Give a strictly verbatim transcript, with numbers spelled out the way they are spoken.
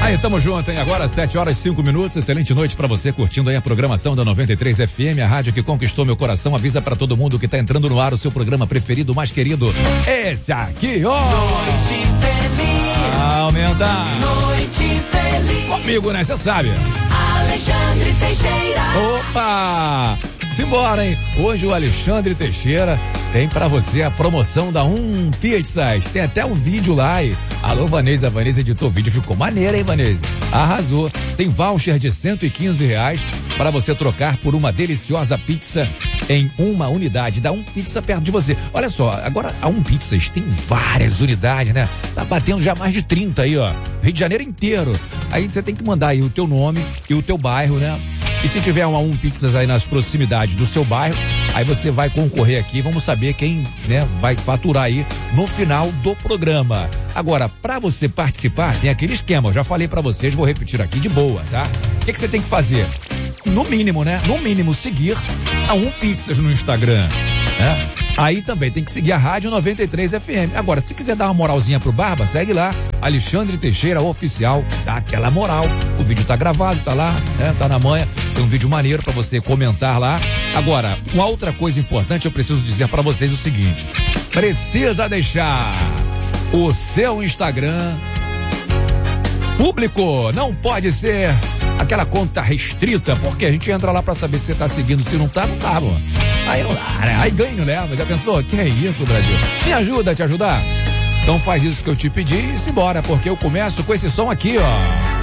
Aí, tamo junto, hein? Agora, sete horas e cinco minutos. Excelente noite pra você, curtindo aí a programação da noventa e três F M, a rádio que conquistou meu coração. Avisa pra todo mundo que tá entrando no ar o seu programa preferido, mais querido. Esse aqui, ó. Noite feliz. Aumenta. Noite feliz. Comigo, né? Você sabe. Alexandre Teixeira. Opa! Simbora, hein? Hoje o Alexandre Teixeira tem pra você a promoção da Um Pizzas. Tem até um vídeo lá. E... Alô, Vanessa. A Vanessa editou o vídeo. Ficou maneiro, hein, Vanessa? Arrasou. Tem voucher de cento e quinze reais para você trocar por uma deliciosa pizza em uma unidade da Um Pizza perto de você. Olha só, agora a Um Pizzas tem várias unidades, né? Tá batendo já mais de trinta aí, ó. Rio de Janeiro inteiro. Aí você tem que mandar aí o teu nome e o teu bairro, né? E se tiver uma Um Pizzas aí nas proximidades do seu bairro, aí você vai concorrer aqui, vamos saber quem, né, vai faturar aí no final do programa. Agora, pra você participar, tem aquele esquema, eu já falei pra vocês, vou repetir aqui de boa, tá? O que que você tem que fazer? No mínimo, né? No mínimo, seguir a Um Pizzas no Instagram, né? Aí também tem que seguir a Rádio noventa e três F M. Agora, se quiser dar uma moralzinha pro Barba, segue lá, Alexandre Teixeira Oficial, dá aquela moral. O vídeo tá gravado, tá lá, né? Tá na manha, tem um vídeo maneiro pra você comentar lá. Agora, uma outra coisa importante, eu preciso dizer pra vocês o seguinte, precisa deixar o seu Instagram público, não pode ser aquela conta restrita, porque a gente entra lá pra saber se você tá seguindo, se não tá, não tá, mano. Aí não dá, né? Aí ganho, né? Mas já pensou? Que é isso, Brasil? Me ajuda a te ajudar? Então faz isso que eu te pedi e simbora, porque eu começo com esse som aqui, ó.